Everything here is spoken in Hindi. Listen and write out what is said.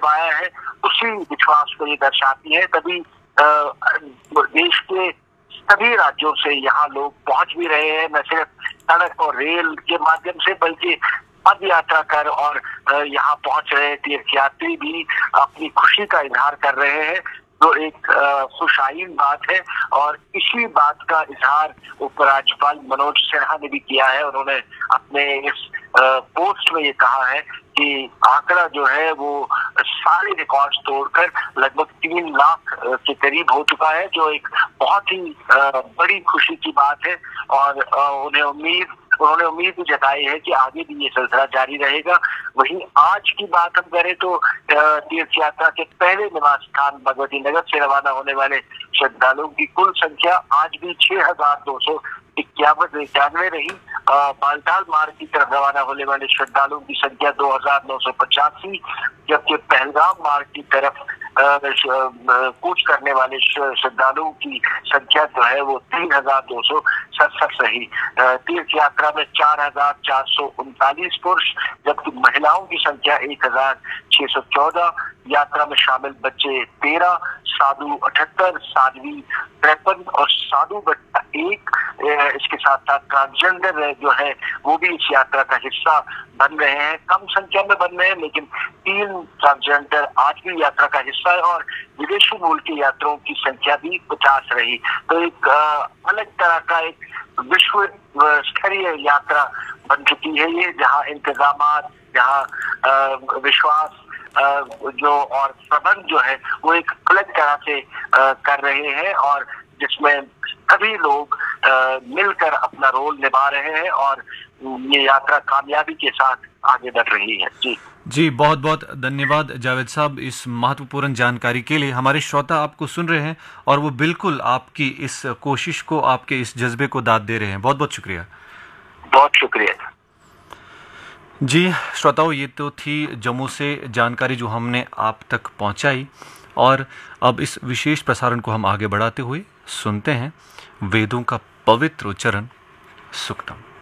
निभाया है, उसी विश्वास को ये दर्शाती है। तभी देश के सभी राज्यों से यहाँ लोग पहुंच भी रहे हैं, न सिर्फ सड़क और रेल के माध्यम से बल्कि पद यात्रा कर और यहाँ पहुंच रहे तीर्थयात्री भी अपनी खुशी का इजहार कर रहे हैं, जो एक खुशाइन बात है। और इसी बात का इजहार उपराज्यपाल मनोज सिन्हा ने भी किया है। उन्होंने अपने इस पोस्ट में ये कहा है कि आंकड़ा जो है वो सारे रिकॉर्ड्स तोड़कर लगभग 3 लाख के करीब हो चुका है, जो एक बहुत ही बड़ी खुशी की बात है। और उन्होंने उम्मीद भी जताई है कि आगे भी ये सिलसिला जारी रहेगा। वहीं आज की बात हम करें तो तीर्थ यात्रा के पहले निवास स्थान भगवती नगर से रवाना होने वाले श्रद्धालुओं की कुल संख्या आज भी 6,291 रही। बालताल मार्ग की तरफ रवाना होने वाले श्रद्धालुओं की संख्या 2,985, जबकि पहलगाम मार्ग की तरफ कूच करने वाले श्रद्धालुओं की संख्या जो है वो 3,267 रही। तीर्थ यात्रा में 4,439 पुरुष, जबकि महिलाओं की संख्या 1,614। यात्रा में शामिल बच्चे 13, साधु 78, साध्वी 53 और साधु बच्चा 1। इसके साथ साथ ट्रांसजेंडर जो है वो भी इस यात्रा का हिस्सा बन रहे हैं। कम संख्या में बन रहे हैं, लेकिन 3 ट्रांसजेंडर आज भी यात्रा का हिस्सा है। और विदेशी मूल के यात्रियों की संख्या भी 50 रही। तो एक अलग तरह का एक विश्व स्तरीय यात्रा बन चुकी है ये, जहाँ इंतजामात, जहाँ विश्वास जो और प्रबंध जो है वो एक अलग तरह से कर रहे हैं, और जिसमें सभी लोग मिलकर अपना रोल निभा रहे हैं और ये यात्रा कामयाबी के साथ आगे बढ़ रही है। जी, बहुत बहुत धन्यवाद जावेद साहब इस महत्वपूर्ण जानकारी के लिए। हमारे श्रोता आपको सुन रहे हैं और वो बिल्कुल आपकी इस कोशिश को, आपके इस जज्बे को दाद दे रहे हैं। बहुत बहुत शुक्रिया। बहुत शुक्रिया। जी श्रोताओं, ये तो थी जम्मू से जानकारी जो हमने आप तक पहुंचाई, और अब इस विशेष प्रसारण को हम आगे बढ़ाते हुए सुनते हैं वेदों का पवित्र उच्चारण सुक्तम।